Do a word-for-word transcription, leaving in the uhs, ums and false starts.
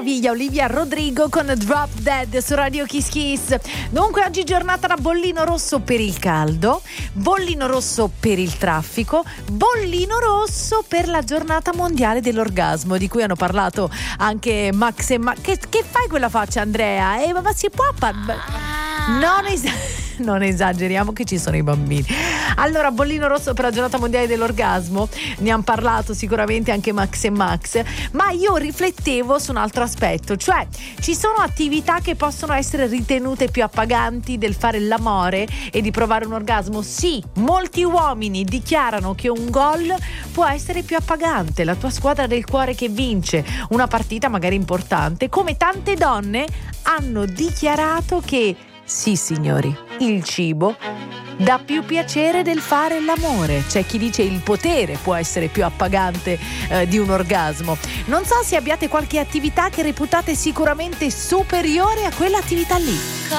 meraviglia, Olivia Rodrigo con Drop Dead su Radio Kiss Kiss. Dunque oggi giornata da bollino rosso per il caldo, bollino rosso per il traffico, bollino rosso per la giornata mondiale dell'orgasmo, di cui hanno parlato anche Max e Ma. Che, che fai quella faccia, Andrea? Eh, ma si può par- non es- non esageriamo che ci sono i bambini. Allora, bollino rosso per la giornata mondiale dell'orgasmo, ne hanno parlato sicuramente anche Max e Max, ma io riflettevo su un altro aspetto, cioè ci sono attività che possono essere ritenute più appaganti del fare l'amore e di provare un orgasmo. Sì, molti uomini dichiarano che un gol può essere più appagante, la tua squadra del cuore che vince una partita magari importante, come tante donne hanno dichiarato che sì, signori, il cibo dà più piacere del fare l'amore. C'è chi dice il potere può essere più appagante eh, di un orgasmo. Non so se abbiate qualche attività che reputate sicuramente superiore a quell'attività lì.